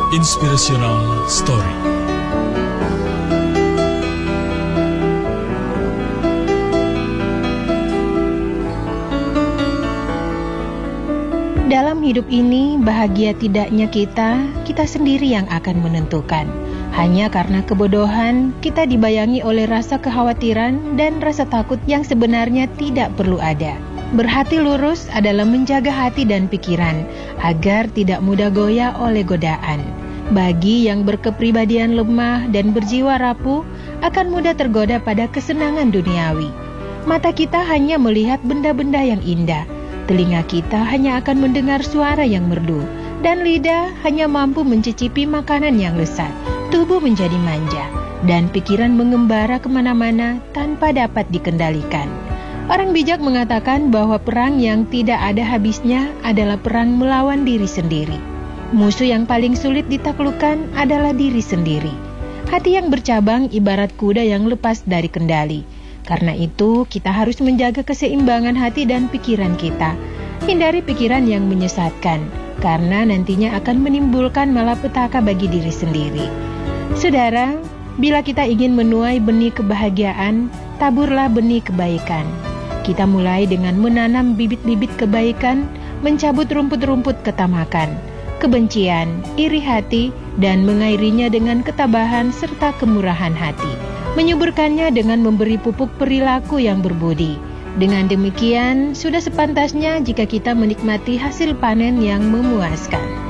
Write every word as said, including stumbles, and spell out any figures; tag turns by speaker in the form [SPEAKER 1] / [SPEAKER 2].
[SPEAKER 1] Inspirational Story.
[SPEAKER 2] Dalam hidup ini, bahagia tidaknya kita, kita sendiri yang akan menentukan. Hanya karena kebodohan, kita dibayangi oleh rasa kekhawatiran dan rasa takut yang sebenarnya tidak perlu ada. Berhati lurus adalah menjaga hati dan pikiran, agar tidak mudah goyah oleh godaan. Bagi yang berkepribadian lemah dan berjiwa rapuh, akan mudah tergoda pada kesenangan duniawi. Mata kita hanya melihat benda-benda yang indah, telinga kita hanya akan mendengar suara yang merdu, dan lidah hanya mampu mencicipi makanan yang lezat. Tubuh menjadi manja, dan pikiran mengembara kemana-mana tanpa dapat dikendalikan. Orang bijak mengatakan bahwa perang yang tidak ada habisnya adalah perang melawan diri sendiri. Musuh yang paling sulit ditaklukkan adalah diri sendiri. Hati yang bercabang ibarat kuda yang lepas dari kendali. Karena itu, kita harus menjaga keseimbangan hati dan pikiran kita. Hindari pikiran yang menyesatkan, karena nantinya akan menimbulkan malapetaka bagi diri sendiri. Saudara, bila kita ingin menuai benih kebahagiaan, taburlah benih kebaikan. Kita mulai dengan menanam bibit-bibit kebaikan, mencabut rumput-rumput ketamakan, kebencian, iri hati, dan mengairinya dengan ketabahan serta kemurahan hati. Menyuburkannya dengan memberi pupuk perilaku yang berbudi. Dengan demikian, sudah sepantasnya jika kita menikmati hasil panen yang memuaskan.